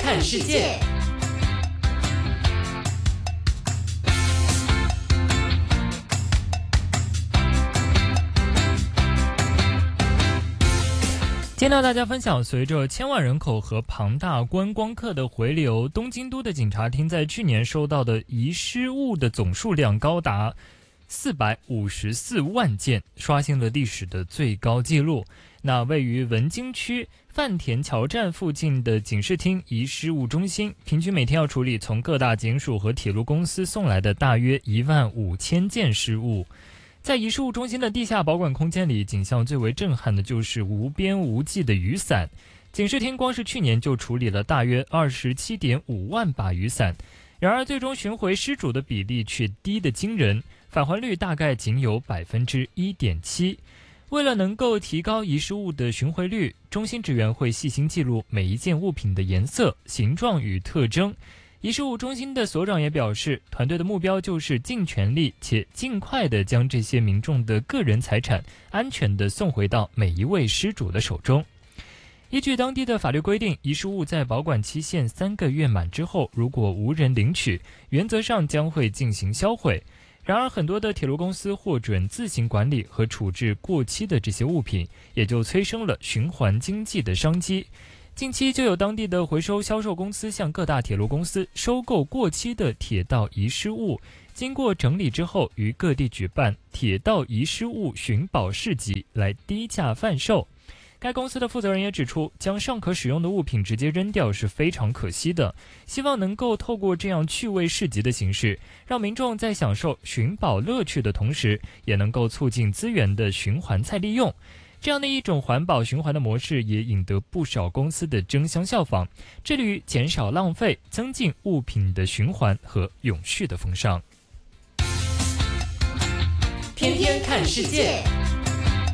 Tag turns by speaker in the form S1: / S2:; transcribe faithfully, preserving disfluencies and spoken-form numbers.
S1: 看世界。今天和大家分享，随着千万人口和庞大观光客的回流，东京都的警察厅在去年收到的遗失物的总数量高达四百五十四万件，刷新了历史的最高纪录。那位于文京区饭田桥站附近的警视厅遗失物中心，平均每天要处理从各大警署和铁路公司送来的大约一万五千件失物。在遗失物中心的地下保管空间里，景象最为震撼的就是无边无际的雨伞。警视厅光是去年就处理了大约 二十七点五万把雨伞，然而最终寻回失主的比例却低得惊人，返还率大概仅有 百分之一点七。 为了能够提高遗失物的寻回率，中心职员会细心记录每一件物品的颜色、形状与特征。遗失物中心的所长也表示，团队的目标就是尽全力且尽快地将这些民众的个人财产安全地送回到每一位失主的手中。依据当地的法律规定，遗失物在保管期限三个月满之后，如果无人领取，原则上将会进行销毁。然而很多的铁路公司获准自行管理和处置过期的这些物品，也就催生了循环经济的商机。近期就有当地的回收销售公司向各大铁路公司收购过期的铁道遗失物，经过整理之后于各地举办铁道遗失物寻宝市集来低价贩售。该公司的负责人也指出，将尚可使用的物品直接扔掉是非常可惜的，希望能够透过这样趣味市集的形式，让民众在享受寻宝乐趣的同时，也能够促进资源的循环再利用。这样的一种环保循环的模式也引得不少公司的争相效仿，致力于减少浪费，增进物品的循环和永续的风尚。
S2: 天天看世界。